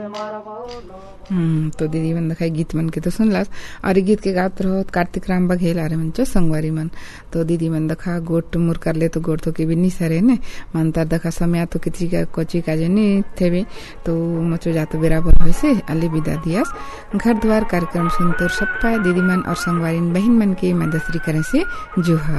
तो दीदी मन दिखाई गीत मन के तो सुनलास और ये गीत के गात रहो कार्तिक राम बघेल आ रहे मन चो संगवारी मन तो दीदी मन दखा गोट मुर कर ले तो गोट तो के भी नहीं सरे ने मनता दखा समय तो कितनी का कोची का जनी थे भी तो मचो जातो बराबर होइसे अली विदा दियास घर द्वार कार्यक्रम सुनतो सप्पा दीदी मन और संगवारी बहन मन के मदसरी करे से जुहा।